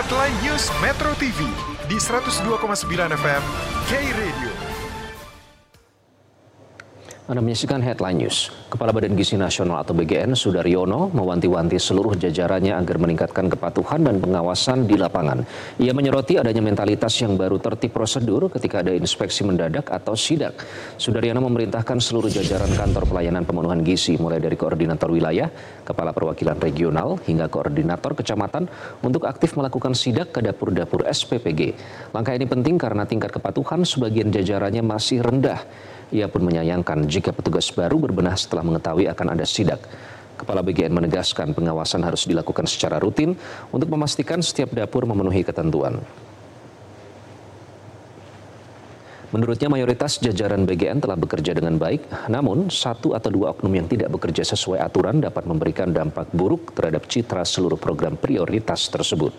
Headline News Metro TV di 102,9 FM K-Radio. Anda menyaksikan Headline News. Kepala Badan Gizi Nasional atau BGN, Sudaryono, mewanti-wanti seluruh jajarannya agar meningkatkan kepatuhan dan pengawasan di lapangan. Ia menyoroti adanya mentalitas yang baru tertib prosedur ketika ada inspeksi mendadak atau sidak. Sudaryono memerintahkan seluruh jajaran kantor pelayanan pemenuhan gizi, mulai dari koordinator wilayah, kepala perwakilan regional, hingga koordinator kecamatan untuk aktif melakukan sidak ke dapur-dapur SPPG. Langkah ini penting karena tingkat kepatuhan sebagian jajarannya masih rendah. Ia pun menyayangkan jika petugas baru berbenah setelah mengetahui akan ada sidak. Kepala BGN menegaskan pengawasan harus dilakukan secara rutin untuk memastikan setiap dapur memenuhi ketentuan. Menurutnya mayoritas jajaran BGN telah bekerja dengan baik, namun 1 atau 2 oknum yang tidak bekerja sesuai aturan dapat memberikan dampak buruk terhadap citra seluruh program prioritas tersebut.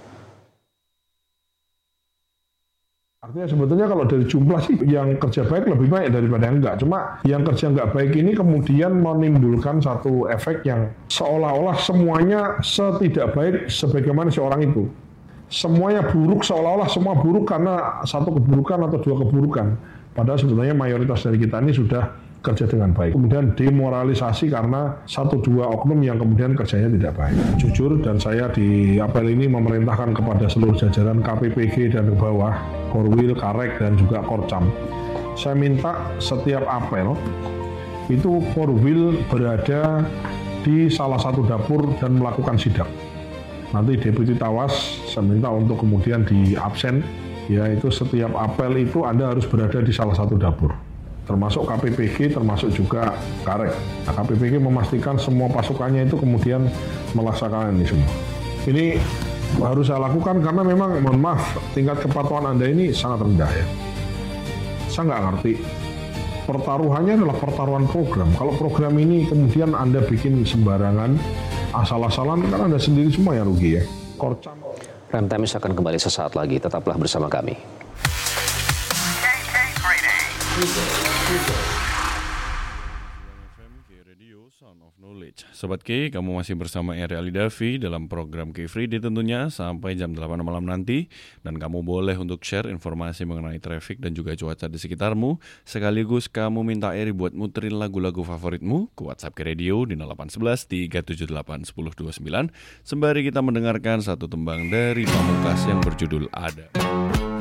Artinya sebetulnya kalau dari jumlah sih yang kerja baik lebih baik daripada yang enggak. Cuma yang kerja enggak baik ini kemudian menimbulkan satu efek yang seolah-olah semuanya setidak baik sebagaimana seorang itu. Semuanya buruk, seolah-olah semua buruk karena satu keburukan atau 2 keburukan. Padahal sebetulnya mayoritas dari kita ini sudah kerja dengan baik. Kemudian demoralisasi karena 1-2 oknum yang kemudian kerjanya tidak baik. Jujur, dan saya di apel ini memerintahkan kepada seluruh jajaran KPPG dan ke bawah, Korwil, Karek, dan juga Korcam. Saya minta setiap apel itu Korwil berada di salah satu dapur dan melakukan sidak. Nanti Deputi Tawas saya minta untuk kemudian di absen, yaitu setiap apel itu Anda harus berada di salah satu dapur. Termasuk KPPG, termasuk juga Karek. Nah, KPPG memastikan semua pasukannya itu kemudian melaksanakan ini semua. Ini harus saya lakukan karena memang, mohon maaf, tingkat kepatuhan Anda ini sangat rendah ya. Saya nggak ngerti. Pertaruhannya adalah pertaruhan program. Kalau program ini kemudian Anda bikin sembarangan, asal-asalan, kan Anda sendiri semua yang rugi ya. Korcam. Prime Times akan kembali sesaat lagi. Tetaplah bersama kami. Sobat K, kamu masih bersama Eri Alidavi dalam program K Friday tentunya sampai jam 8 malam nanti. Dan kamu boleh untuk share informasi mengenai traffic dan juga cuaca di sekitarmu. Sekaligus kamu minta Eri buat muterin lagu-lagu favoritmu ke WhatsApp K Radio di 0811 378 1029. Sembari kita mendengarkan satu tembang dari Pamungkas yang berjudul Ada.